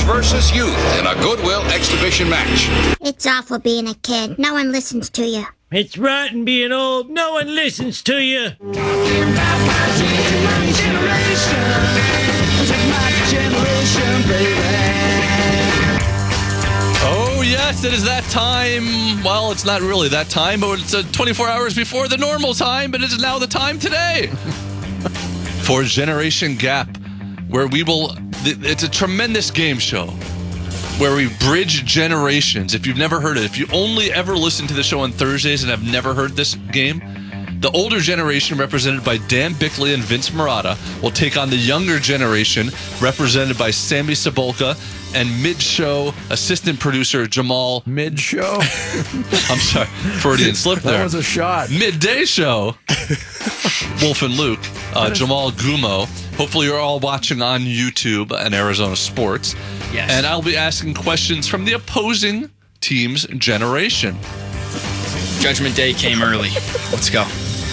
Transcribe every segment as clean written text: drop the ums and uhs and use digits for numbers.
Age versus youth in a Goodwill exhibition match. It's awful being a kid. No one listens to you. It's rotten being old. No one listens to you. Oh, yes, it is that time. Well, it's not really that time, but it's 24 hours before the normal time, but it is now the time today for Generation Gap, where we will, it's a tremendous game show where we bridge generations. If you've never heard it, if you only ever listen to the show on Thursdays and have never heard this game, the older generation, represented by Dan Bickley and Vince Marotta, will take on the younger generation, represented by Sammy Cebulka and mid-show assistant producer Jamal. Mid-show? I'm sorry, Freudian slip there. That was a shot. Midday show, Wolf and Luke, Jamal Gumo. Hopefully you're all watching on YouTube and Arizona Sports. Yes. And I'll be asking questions from the opposing team's generation. Judgment Day came early. Let's go.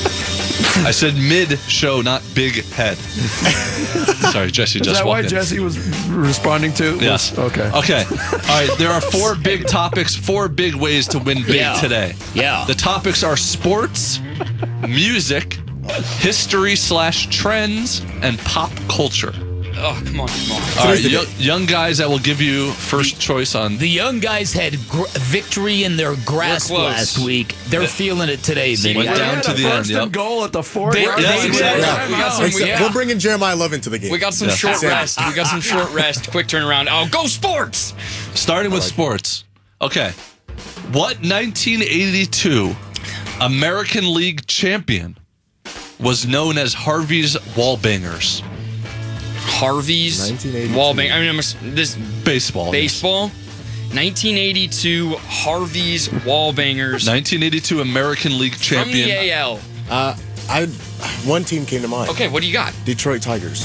I said mid-show, not big head. Sorry, Jesse Is just that walked why in. Jesse was responding to? Yes. Okay. Okay. All right. There are 4 big topics, 4 big ways to win big today. Yeah. The topics are sports, music, history/trends, and pop culture. Oh, come on. All right, young guys, I will give you first choice on. The young guys had victory in their grasp We're close. last week. They're feeling it today, Vinny. Went down to the end. First and goal at the 4. Yes, exactly. We got some, We're bringing Jeremiah Love into the game. we got some short rest. We got some short rest. Quick turnaround. Oh, go sports! Starting with sports. Okay. What 1982 American League champion was known as Harvey's Wallbangers? Harvey's 1982. Wallbang. I mean, this Baseball. baseball. 1982 Harvey's Wallbangers 1982 American League from champion. the AL. One team came to mind. Okay, what do you got? Detroit Tigers.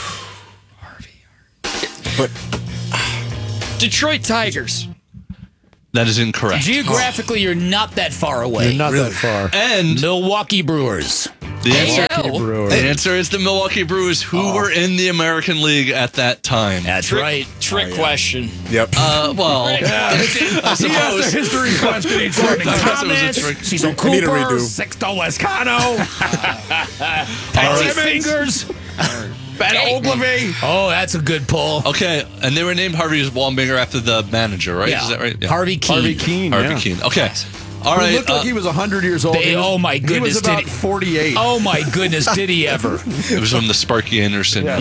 But Detroit Tigers. That is incorrect. Geographically, you're not that far away. You're not that far. And Milwaukee Brewers. the answer, AL? the answer is the Milwaukee Brewers, who were in the American League at that time. That's right. Trick question. yep. Well, He asked a history question. He tried to I guess it was a comment. trick. Cecil I need a Cooper. redo. Sixto Lescano. Patsy Simmons. Fingers. Ben Ogilvy. Oh, that's a good pull. Okay, and they were named Harvey's Wallbanger after the manager, right? Yeah. Is that right? Yeah. Harvey Keene. Harvey Keene. Harvey yeah. Keene. Okay. All He right. looked like he was 100 years old. They- oh, my He goodness, was about did he- 48. Oh, my goodness, did he ever? it was from the Sparky Anderson